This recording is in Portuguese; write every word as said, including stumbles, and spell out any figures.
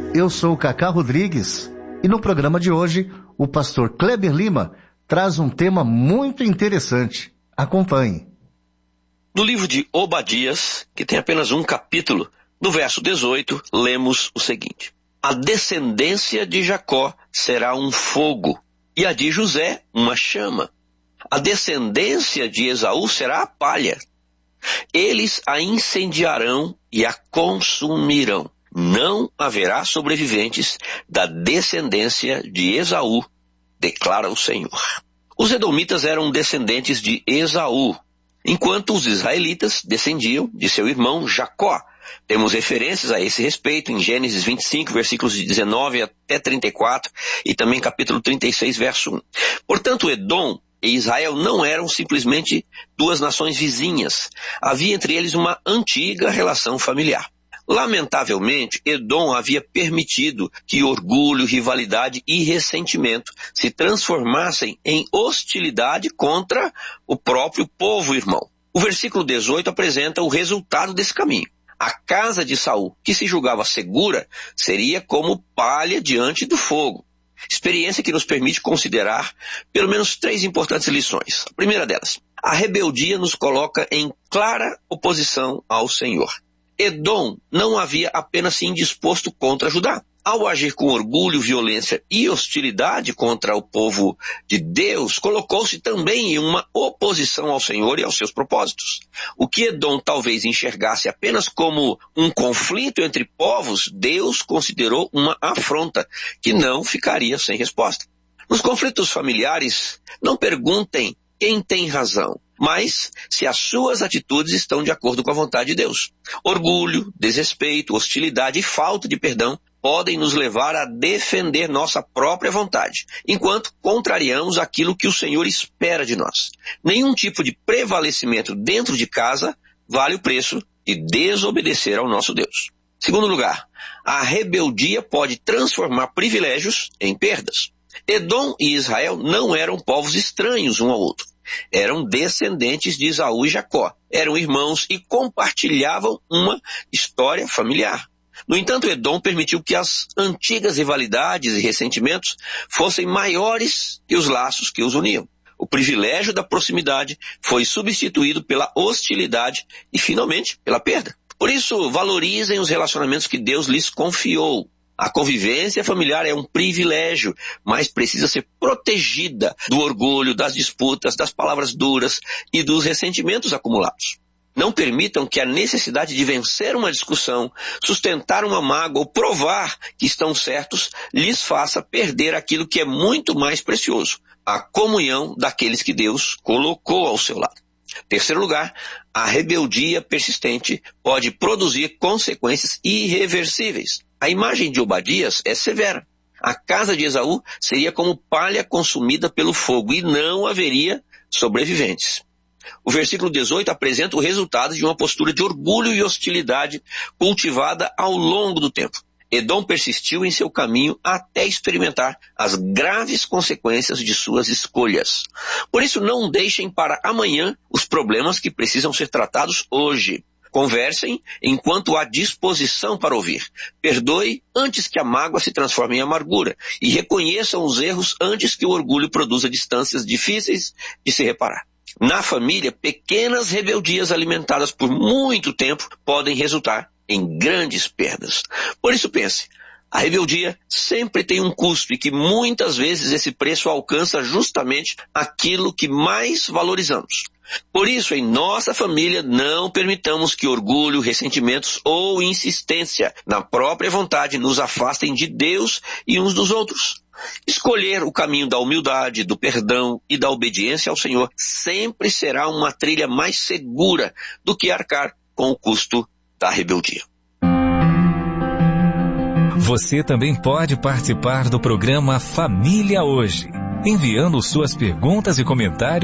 Eu sou o Cacá Rodrigues e no programa de hoje o pastor Kleber Lima traz um tema muito interessante. Acompanhe. No livro de Obadias, que tem apenas um capítulo, no verso dezoito, lemos o seguinte: a descendência de Jacó será um fogo e a de José uma chama. A descendência de Esaú será a palha. Eles a incendiarão e a consumirão. Não haverá sobreviventes da descendência de Esaú, declara o Senhor. Os edomitas eram descendentes de Esaú, enquanto os israelitas descendiam de seu irmão Jacó. Temos referências a esse respeito em Gênesis vinte e cinco, versículos de dezenove até trinta e quatro, e também capítulo trinta e seis, verso um. Portanto, Edom e Israel não eram simplesmente duas nações vizinhas. Havia entre eles uma antiga relação familiar. Lamentavelmente, Edom havia permitido que orgulho, rivalidade e ressentimento se transformassem em hostilidade contra o próprio povo irmão. O versículo dezoito apresenta o resultado desse caminho. A casa de Saul, que se julgava segura, seria como palha diante do fogo. Experiência que nos permite considerar pelo menos três importantes lições. A primeira delas, a rebeldia nos coloca em clara oposição ao Senhor. Edom não havia apenas se indisposto contra Judá. Ao agir com orgulho, violência e hostilidade contra o povo de Deus, colocou-se também em uma oposição ao Senhor e aos seus propósitos. O que Edom talvez enxergasse apenas como um conflito entre povos, Deus considerou uma afronta que não ficaria sem resposta. Nos conflitos familiares, não perguntem quem tem razão, mas se as suas atitudes estão de acordo com a vontade de Deus. Orgulho, desrespeito, hostilidade e falta de perdão podem nos levar a defender nossa própria vontade, enquanto contrariamos aquilo que o Senhor espera de nós. Nenhum tipo de prevalecimento dentro de casa vale o preço de desobedecer ao nosso Deus. Segundo lugar, a rebeldia pode transformar privilégios em perdas. Edom e Israel não eram povos estranhos um ao outro. Eram descendentes de Esaú e Jacó. Eram irmãos e compartilhavam uma história familiar. No entanto, Edom permitiu que as antigas rivalidades e ressentimentos fossem maiores que os laços que os uniam. O privilégio da proximidade foi substituído pela hostilidade e, finalmente, pela perda. Por isso, valorizem os relacionamentos que Deus lhes confiou. A convivência familiar é um privilégio, mas precisa ser protegida do orgulho, das disputas, das palavras duras e dos ressentimentos acumulados. Não permitam que a necessidade de vencer uma discussão, sustentar uma mágoa ou provar que estão certos lhes faça perder aquilo que é muito mais precioso, a comunhão daqueles que Deus colocou ao seu lado. Terceiro lugar, a rebeldia persistente pode produzir consequências irreversíveis. A imagem de Obadias é severa. A casa de Esaú seria como palha consumida pelo fogo e não haveria sobreviventes. O versículo dezoito apresenta o resultado de uma postura de orgulho e hostilidade cultivada ao longo do tempo. Edom persistiu em seu caminho até experimentar as graves consequências de suas escolhas. Por isso, não deixem para amanhã os problemas que precisam ser tratados hoje. Conversem enquanto há disposição para ouvir. Perdoe antes que a mágoa se transforme em amargura. E reconheçam os erros antes que o orgulho produza distâncias difíceis de se reparar. Na família, pequenas rebeldias alimentadas por muito tempo podem resultar em grandes perdas. Por isso pense, a rebeldia sempre tem um custo e que muitas vezes esse preço alcança justamente aquilo que mais valorizamos. Por isso, em nossa família, não permitamos que orgulho, ressentimentos ou insistência na própria vontade nos afastem de Deus e uns dos outros. Escolher o caminho da humildade, do perdão e da obediência ao Senhor sempre será uma trilha mais segura do que arcar com o custo da rebeldia. Você também pode participar do programa Família Hoje, enviando suas perguntas e comentários